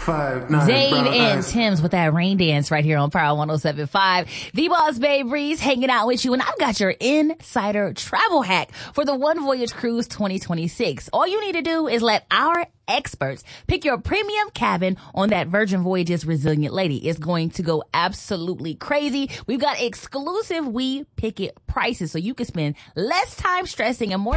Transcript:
Dave and Tim's with that rain dance right here on Power 107.5. The Boss Babe Breeze hanging out with you, and I've got your insider travel hack for the One Voyage Cruise 2026. All you need to do is let our experts pick your premium cabin on that Virgin Voyages Resilient Lady. It's going to go absolutely crazy. We've got exclusive We Pick It prices, so you can spend less time stressing and more